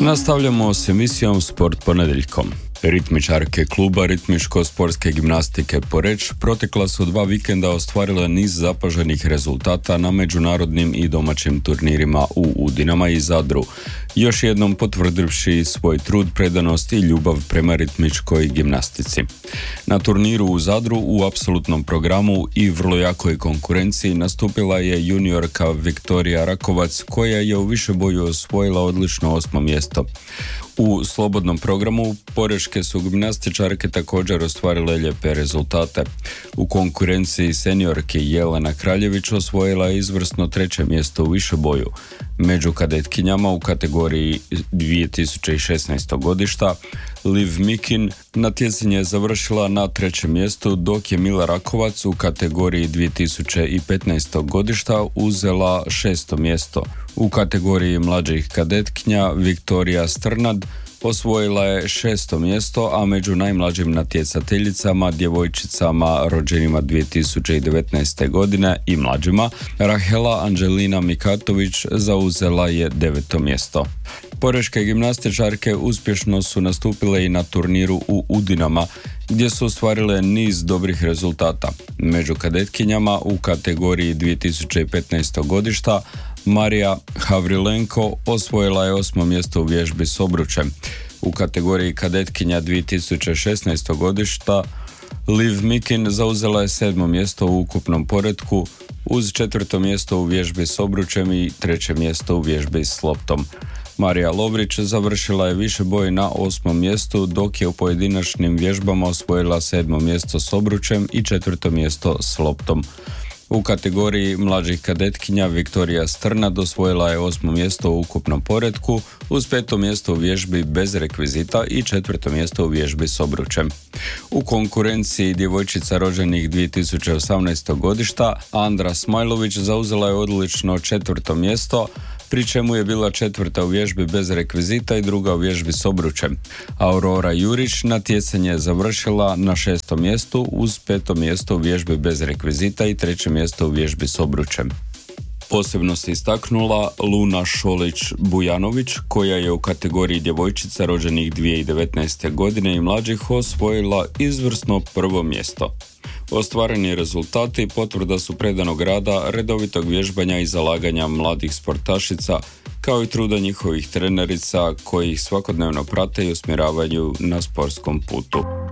Nastavljamo s emisijom Sport ponedjeljkom. Ritmičarke kluba ritmiško-sportske gimnastike Poreč protekla su 2 vikenda ostvarile niz zapaženih rezultata na međunarodnim i domaćim turnirima u Udinama i Zadru, još jednom potvrdivši svoj trud, predanost i ljubav prema ritmičkoj gimnastici. Na turniru u Zadru u apsolutnom programu i vrlo jakoj konkurenciji nastupila je juniorka Viktorija Rakovac, koja je u višeboju osvojila odlično 8. mjesto. U slobodnom programu porečke su gimnastičarke također ostvarile lijepe rezultate. U konkurenciji seniorki Jelena Kraljević osvojila je izvrsno 3. mjesto u višeboju. Među kadetkinjama u kategoriji 2016. godišta Liv Mikin natjecanje je završila na 3. mjestu, dok je Mila Rakovac u kategoriji 2015. godišta uzela 6. mjesto. U kategoriji mlađih kadetkinja Viktorija Strnad osvojila je 6. mjesto, a među najmlađim natjecateljicama, djevojčicama rođenima 2019. godine i mlađima, Rahela Anđelina Mikatović zauzela je 9. mjesto. Porečke gimnastičarke uspješno su nastupile i na turniru u Udinama, gdje su ostvarile niz dobrih rezultata. Među kadetkinjama u kategoriji 2015. godišta Marija Havrilenko osvojila je 8. mjesto u vježbi s obručem. U kategoriji kadetkinja 2016. godišta Liv Mikin zauzela je 7. mjesto u ukupnom poretku uz 4. mjesto u vježbi s obručem i 3. mjesto u vježbi s loptom. Marija Lovrić završila je višeboj na 8. mjestu, dok je u pojedinačnim vježbama osvojila 7. mjesto s obručem i 4. mjesto s loptom. U kategoriji mlađih kadetkinja Viktorija Strnad osvojila je 8. mjesto u ukupnom poretku uz 5. mjesto u vježbi bez rekvizita i 4. mjesto u vježbi s obručem. U konkurenciji djevojčica rođenih 2018. godišta Andra Smajlović zauzela je odlično 4. mjesto, pri čemu je bila 4. u vježbi bez rekvizita i 2. u vježbi s obručem. Aurora Jurić natjecanje je završila na 6. mjestu uz 5. mjesto u vježbi bez rekvizita i 3. mjesto u vježbi s obručem. Posebno se istaknula Luna Šolić-Bujanović, koja je u kategoriji djevojčica rođenih 2019. godine i mlađih osvojila izvrsno 1. mjesto. Ostvareni rezultati potvrda su predanog rada, redovitog vježbanja i zalaganja mladih sportašica, kao i truda njihovih trenerica koji ih svakodnevno prate i usmjeravaju na sportskom putu.